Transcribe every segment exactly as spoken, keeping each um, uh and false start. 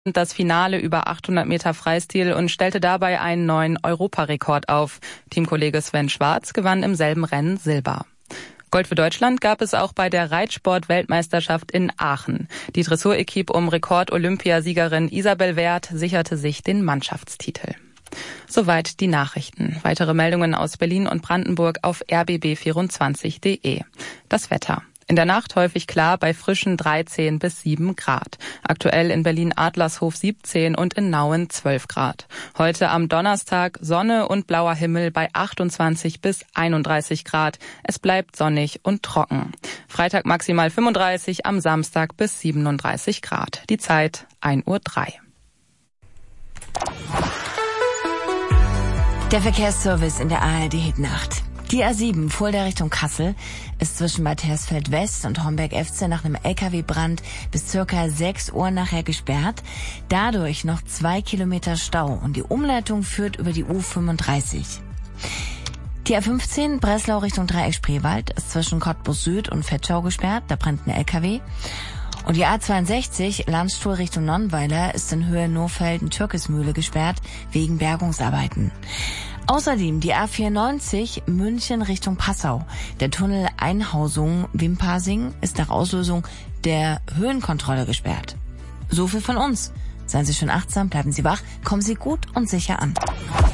das Finale über achthundert Meter Freistil und stellte dabei einen neuen Europarekord auf. Teamkollege Sven Schwarz gewann im selben Rennen Silber. Gold für Deutschland gab es auch bei der Reitsport-Weltmeisterschaft in Aachen. Die Dressurequipe um Rekord-Olympiasiegerin Isabel Werth sicherte sich den Mannschaftstitel. Soweit die Nachrichten. Weitere Meldungen aus Berlin und Brandenburg auf r b b vierundzwanzig punkt d e. Das Wetter. In der Nacht häufig klar bei frischen dreizehn bis sieben Grad. Aktuell in Berlin-Adlershof siebzehn und in Nauen zwölf Grad. Heute am Donnerstag Sonne und blauer Himmel bei achtundzwanzig bis einunddreißig Grad. Es bleibt sonnig und trocken. Freitag maximal fünfunddreißig, am Samstag bis siebenunddreißig Grad. Die Zeit ein Uhr drei. Der Verkehrsservice in der A R D-Hitnacht. Die A sieben Fulda Richtung Kassel ist zwischen Bad Hersfeld West und Homberg-Efze nach einem L K W-Brand bis circa sechs Uhr nachher gesperrt. Dadurch noch zwei Kilometer Stau und die Umleitung führt über die U fünfunddreißig. Die A fünfzehn Breslau Richtung Dreieck-Spreewald ist zwischen Cottbus Süd und Vetschau gesperrt, da brennt ein L K W. Und die A zweiundsechzig Landstuhl Richtung Nonnweiler ist in Höhe Nohfelden-Türkismühle gesperrt wegen Bergungsarbeiten. Außerdem die A vierundneunzig München Richtung Passau. Der Tunnel Einhausung Wimpassing ist nach Auslösung der Höhenkontrolle gesperrt. So viel von uns. Seien Sie schön achtsam, bleiben Sie wach, kommen Sie gut und sicher an.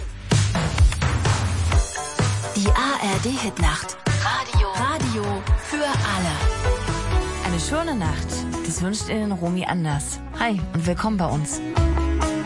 Die A R D-Hitnacht. Radio. Radio für alle. Eine schöne Nacht. Das wünscht Ihnen Romy Anders. Hi und willkommen bei uns.